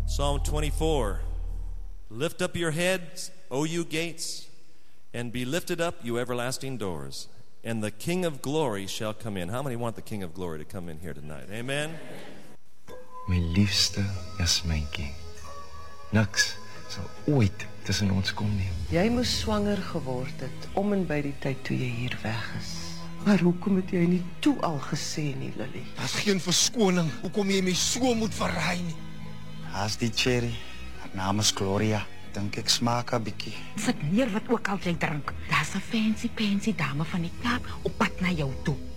Psalm 24. Lift up your heads, O you gates, and be lifted up, you everlasting doors, and the King of glory shall come in. How many want the King of glory to come in here tonight? Amen? My liefste Jasmijntjie. Niks sal ooit tussen ons kom nie. Jy moes swanger geword het om en by die tyd toe jy hier weg is. Maar hoekom het jy nie toe al gesê nie, Lily? Daar's geen verskoning. Hoekom jy my so moet verraai nie? Haas die cherry. Haar naam is Gloria. Dink ek smaak 'n bietjie. Sit neer wat ook al jy drink. Daar's 'n fancy dame van die Kaap op pad na jou toe.